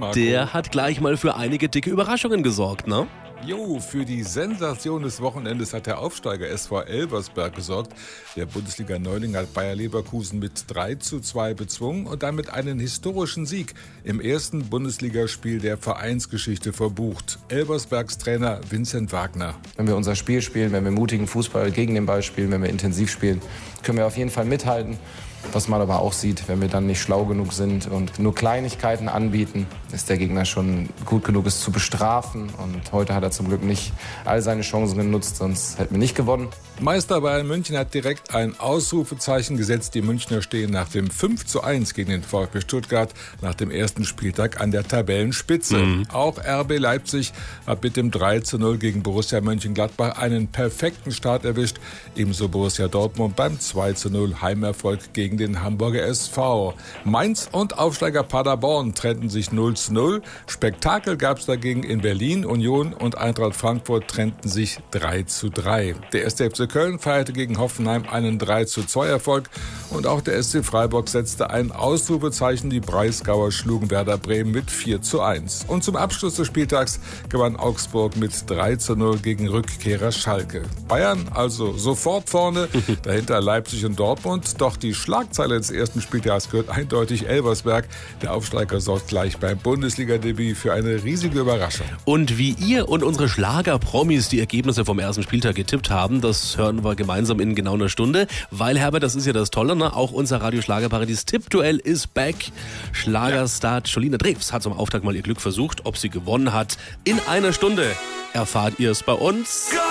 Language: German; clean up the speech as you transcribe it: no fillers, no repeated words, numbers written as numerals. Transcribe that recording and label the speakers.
Speaker 1: Marco.
Speaker 2: Der hat gleich mal für einige dicke Überraschungen gesorgt, ne?
Speaker 1: Jo, für die Sensation des Wochenendes hat der Aufsteiger SV Elversberg gesorgt. Der Bundesliga-Neuling hat Bayer Leverkusen mit 3:2 bezwungen und damit einen historischen Sieg im ersten Bundesligaspiel der Vereinsgeschichte verbucht. Elversbergs Trainer Vincent Wagner.
Speaker 3: Wenn wir unser Spiel spielen, wenn wir mutigen Fußball gegen den Ball spielen, wenn wir intensiv spielen, können wir auf jeden Fall mithalten. Was man aber auch sieht, wenn wir dann nicht schlau genug sind und nur Kleinigkeiten anbieten, ist der Gegner schon gut genug, es zu bestrafen. Und heute hat er zum Glück nicht all seine Chancen genutzt, sonst hätten wir nicht gewonnen.
Speaker 1: Meister Bayern München hat direkt ein Ausrufezeichen gesetzt. Die Münchner stehen nach dem 5:1 gegen den VfB Stuttgart nach dem ersten Spieltag an der Tabellenspitze. Auch RB Leipzig hat mit dem 3:0 gegen Borussia Mönchengladbach einen perfekten Start erwischt. Ebenso Borussia Dortmund beim 2:0 Heimerfolg gegen den Hamburger SV. Mainz und Aufsteiger Paderborn trennten sich 0:0. Spektakel gab es dagegen in Berlin. Union und Eintracht Frankfurt trennten sich 3:3. Der 1. FC Köln feierte gegen Hoffenheim einen 3:2 Erfolg und auch der SC Freiburg setzte ein Ausrufezeichen. Die Breisgauer schlugen Werder Bremen mit 4:1. Und zum Abschluss des Spieltags gewann Augsburg mit 3:0 gegen Rückkehrer Schalke. Bayern also sofort vorne, dahinter Leipzig und Dortmund. Doch die Schlagzeile des ersten Spieltags gehört eindeutig Elversberg. Der Aufsteiger sorgt gleich beim Bundesliga-Debüt für eine riesige Überraschung.
Speaker 2: Und wie ihr und unsere Schlager-Promis die Ergebnisse vom ersten Spieltag getippt haben, das hören wir gemeinsam in genau einer Stunde. Weil, Herbert, das ist ja das Tolle, ne? Auch unser Radio-Schlagerparadies-Tippduell ist back. Schlagerstar Jolina Drews hat zum Auftakt mal ihr Glück versucht. Ob sie gewonnen hat, in einer Stunde erfahrt ihr es bei uns.